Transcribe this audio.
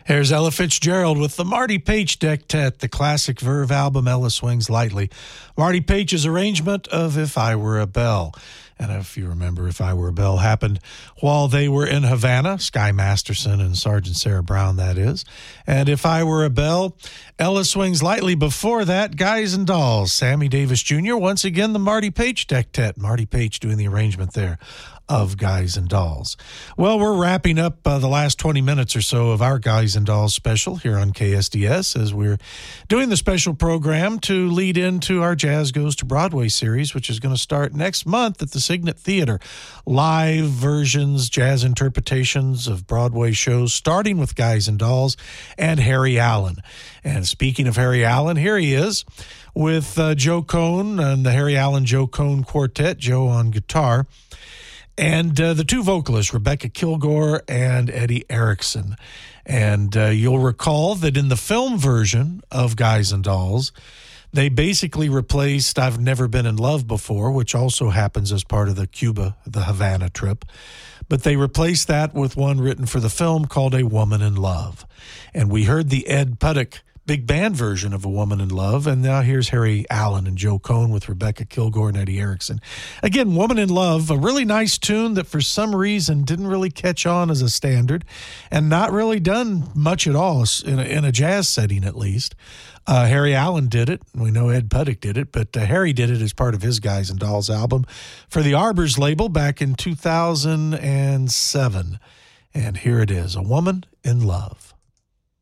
Here's Ella Fitzgerald with the Marty Paich Dectet, the classic Verve album Ella Swings Lightly. Marty Paich's arrangement of If I Were a Bell. And if you remember, If I Were a Bell happened while they were in Havana, Sky Masterson and Sergeant Sarah Brown, that is. And If I Were a Bell, Ella Swings Lightly. Before that, Guys and Dolls, Sammy Davis Jr. Once again, the Marty Paich Dectet. Marty Paich doing the arrangement there of Guys and Dolls. Well, we're wrapping up the last 20 minutes or so of our Guys and Dolls special here on KSDS as we're doing the special program to lead into our Jazz Goes to Broadway series, which is going to start next month at the Signet Theater. Live versions, jazz interpretations of Broadway shows, starting with Guys and Dolls and Harry Allen. And speaking of Harry Allen, here he is with Joe Cohn and the Harry Allen-Joe Cohn Quartet, Joe on guitar, and the two vocalists, Rebecca Kilgore and Eddie Erickson. And you'll recall that in the film version of Guys and Dolls, they basically replaced I've Never Been in Love Before, which also happens as part of the Havana trip. But they replaced that with one written for the film called A Woman in Love. And we heard the Ed Puddock big band version of A Woman in Love, and now here's Harry Allen and Joe Cohn with Rebecca Kilgore and Eddie Erickson. Again, Woman in Love, a really nice tune that for some reason didn't really catch on as a standard and not really done much at all in a jazz setting, at least. Harry Allen did it. We know Ed Puddock did it, but Harry did it as part of his Guys and Dolls album for the Arbors label back in 2007. And here it is, A Woman in Love.